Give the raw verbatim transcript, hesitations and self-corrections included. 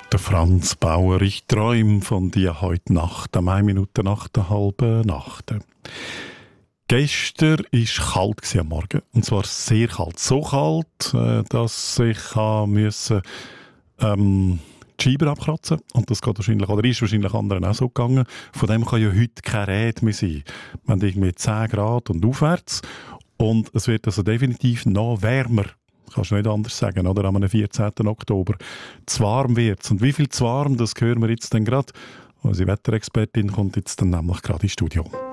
Der Franz Bauer, ich träum von dir heute Nacht, um eine Minute nach der halben Nacht. Gestern war es kalt am Morgen, und zwar sehr kalt. So kalt, äh, dass ich musste, ähm, die Scheiben abkratzen. Und das geht wahrscheinlich, oder ist wahrscheinlich anderen auch so gegangen. Von dem kann ja heute keine Rede mehr sein. Wir haben irgendwie zehn Grad und aufwärts. Und es wird also definitiv noch wärmer. Kannst du nicht anders sagen, oder? Am vierzehnten Oktober. Zu warm wird's. Und wie viel zu warm, das hören wir jetzt dann gerade. Unsere Wetterexpertin kommt jetzt dann nämlich gerade ins Studio.